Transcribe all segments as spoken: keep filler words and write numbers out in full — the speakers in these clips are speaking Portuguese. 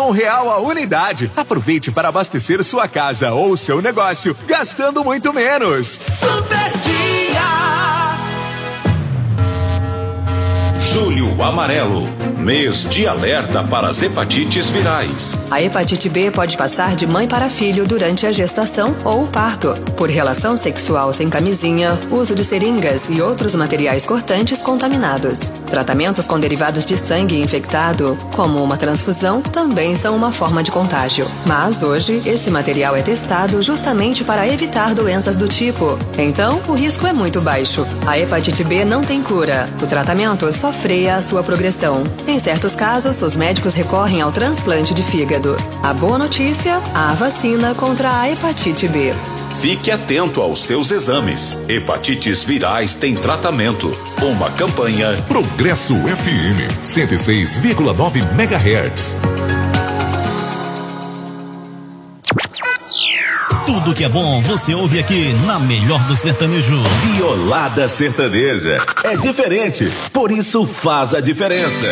um real a unidade. Aproveite para abastecer sua casa ou seu negócio, gastando muito menos. Super Dia. Julho Amarelo, mês de alerta para as hepatites virais. A hepatite B pode passar de mãe para filho durante a gestação ou o parto, por relação sexual sem camisinha, uso de seringas e outros materiais cortantes contaminados. Tratamentos com derivados de sangue infectado, como uma transfusão, também são uma forma de contágio. Mas hoje, esse material é testado justamente para evitar doenças do tipo. Então, o risco é muito baixo. A hepatite B não tem cura. O tratamento só freia a sua progressão. Em certos casos, os médicos recorrem ao transplante de fígado. A boa notícia, a vacina contra a hepatite B. Fique atento aos seus exames. Hepatites virais têm tratamento. Uma campanha Progresso F M cento e seis vírgula nove megahertz. Tudo que é bom você ouve aqui na melhor do sertanejo. Violada sertaneja. É diferente, por isso faz a diferença.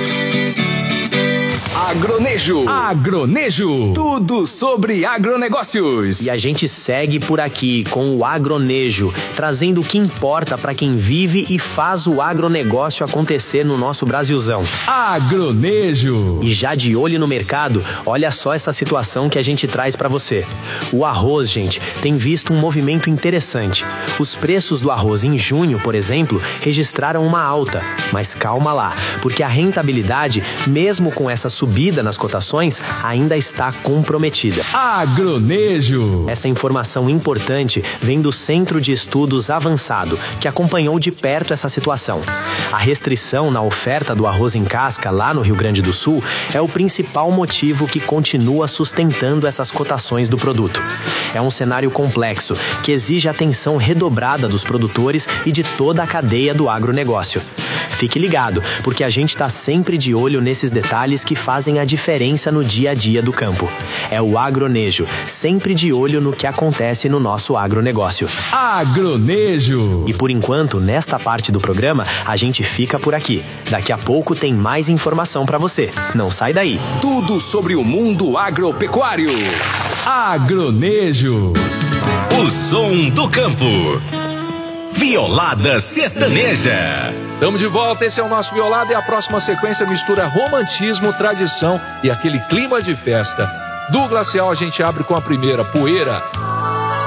Agronejo. Agronejo. Tudo sobre agronegócios. E a gente segue por aqui com o Agronejo, trazendo o que importa para quem vive e faz o agronegócio acontecer no nosso Brasilzão. Agronejo. E já de olho no mercado, olha só essa situação que a gente traz para você. O arroz, gente, tem visto um movimento interessante. Os preços do arroz em junho, por exemplo, registraram uma alta. Mas calma lá, porque a rentabilidade, mesmo com essa subida nas cotações, ainda está comprometida. Agronejo. Essa informação importante vem do Centro de Estudos Avançado, que acompanhou de perto essa situação. A restrição na oferta do arroz em casca lá no Rio Grande do Sul é o principal motivo que continua sustentando essas cotações do produto. É um cenário complexo que exige atenção redobrada dos produtores e de toda a cadeia do agronegócio. Fique ligado, porque a gente está sempre de olho nesses detalhes que fazem a diferença no dia a dia do campo. É o Agronejo, sempre de olho no que acontece no nosso agronegócio. Agronejo. E por enquanto, nesta parte do programa, a gente fica por aqui. Daqui a pouco tem mais informação para você. Não sai daí. Tudo sobre o mundo agropecuário. Agronejo. O som do campo. Violada sertaneja. Estamos de volta, esse é o nosso Violada e a próxima sequência mistura romantismo, tradição e aquele clima de festa. Do Glacial a gente abre com a primeira, Poeira.